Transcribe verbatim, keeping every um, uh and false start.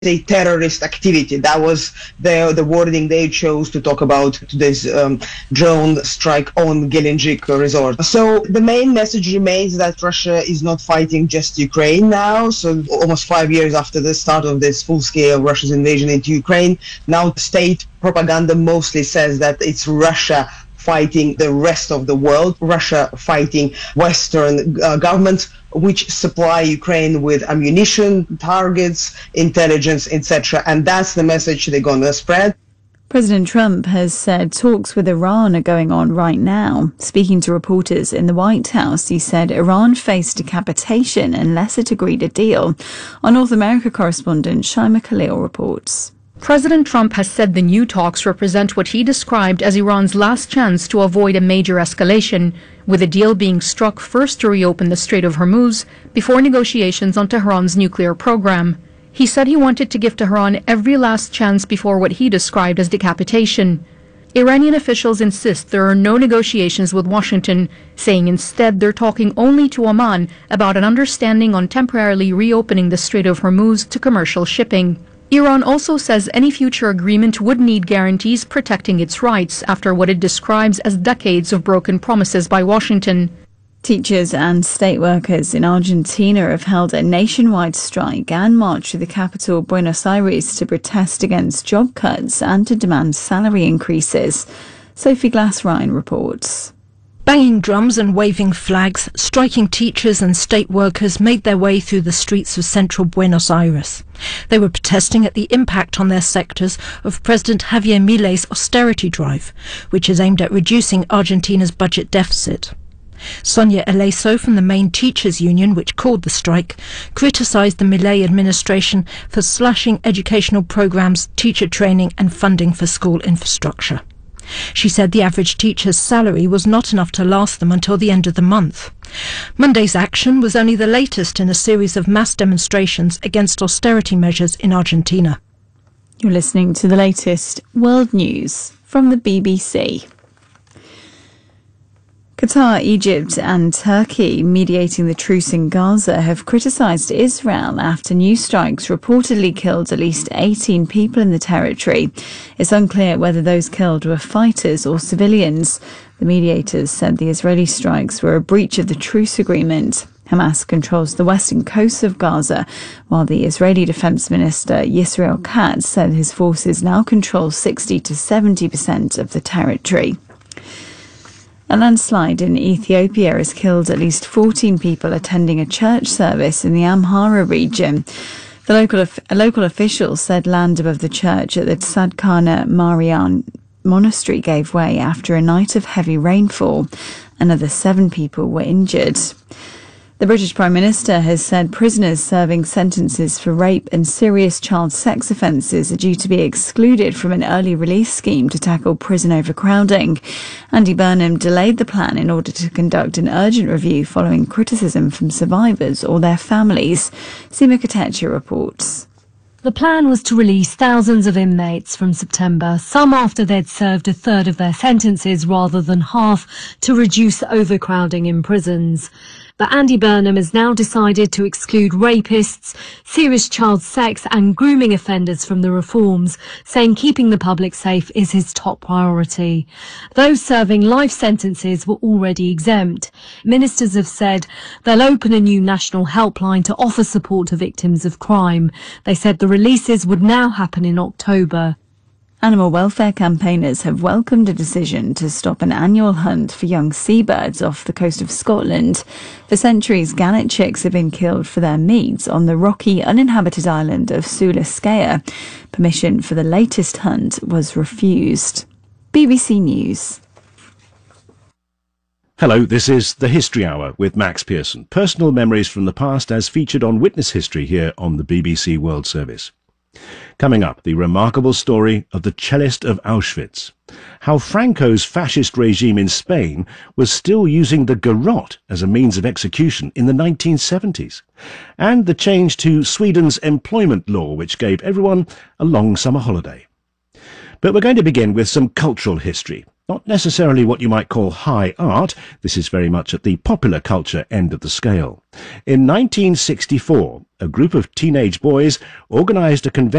a terrorist activity. That was the the wording they chose to talk about today's um, drone strike on Gelendzhik resort. So the main message remains that Russia is not fighting just Ukraine now. So almost five years after the start of this full-scale Russia's invasion into Ukraine, now state propaganda mostly says that it's Russia fighting the rest of the world, Russia fighting Western uh, governments which supply Ukraine with ammunition, targets, intelligence, et cetera. And that's the message they're going to spread. President Trump has said talks with Iran are going on right now. Speaking to reporters in the White House, he said Iran faced decapitation unless it agreed a deal. Our North America correspondent Shaima Khalil reports. President Trump has said the new talks represent what he described as Iran's last chance to avoid a major escalation, with a deal being struck first to reopen the Strait of Hormuz before negotiations on Tehran's nuclear program. He said he wanted to give Tehran every last chance before what he described as decapitation. Iranian officials insist there are no negotiations with Washington, saying instead they're talking only to Oman about an understanding on temporarily reopening the Strait of Hormuz to commercial shipping. Iran also says any future agreement would need guarantees protecting its rights after what it describes as decades of broken promises by Washington. Teachers and state workers in Argentina have held a nationwide strike and marched to the capital, Buenos Aires, to protest against job cuts and to demand salary increases. Sophie Glass-Ryan reports. Banging drums and waving flags, striking teachers and state workers made their way through the streets of central Buenos Aires. They were protesting at the impact on their sectors of President Javier Milei's austerity drive, which is aimed at reducing Argentina's budget deficit. Sonia Eleso from the main teachers' union, which called the strike, criticised the Milei administration for slashing educational programs, teacher training and funding for school infrastructure. She said the average teacher's salary was not enough to last them until the end of the month. Monday's action was only the latest in a series of mass demonstrations against austerity measures in Argentina. You're listening to the latest world news from the B B C. Qatar, Egypt and Turkey, mediating the truce in Gaza, have criticised Israel after new strikes reportedly killed at least eighteen people in the territory. It's unclear whether those killed were fighters or civilians. The mediators said the Israeli strikes were a breach of the truce agreement. Hamas controls the western coast of Gaza, while the Israeli Defense Minister Yisrael Katz said his forces now control sixty to seventy percent of the territory. A landslide in Ethiopia has killed at least fourteen people attending a church service in the Amhara region. The local a local official said land above the church at the Tzadkana Marian monastery gave way after a night of heavy rainfall. Another seven people were injured. The British Prime Minister has said prisoners serving sentences for rape and serious child sex offences are due to be excluded from an early release scheme to tackle prison overcrowding. Andy Burnham delayed the plan in order to conduct an urgent review following criticism from survivors or their families. Seema Katecha reports. The plan was to release thousands of inmates from September, some after they'd served a third of their sentences rather than half, to reduce overcrowding in prisons. But Andy Burnham has now decided to exclude rapists, serious child sex and grooming offenders from the reforms, saying keeping the public safe is his top priority. Those serving life sentences were already exempt. Ministers have said they'll open a new national helpline to offer support to victims of crime. They said the releases would now happen in October. Animal welfare campaigners have welcomed a decision to stop an annual hunt for young seabirds off the coast of Scotland. For centuries, gannet chicks have been killed for their meat on the rocky, uninhabited island of Sula Scaya. Permission for the latest hunt was refused. B B C News. Hello, this is The History Hour with Max Pearson. Personal memories from the past as featured on Witness History here on the B B C World Service. Coming up, the remarkable story of the cellist of Auschwitz. How Franco's fascist regime in Spain was still using the garrote as a means of execution in the nineteen seventies. And the change to Sweden's employment law, which gave everyone a long summer holiday. But we're going to begin with some cultural history. Not necessarily what you might call high art, this is very much at the popular culture end of the scale. In nineteen sixty-four, a group of teenage boys organised a convention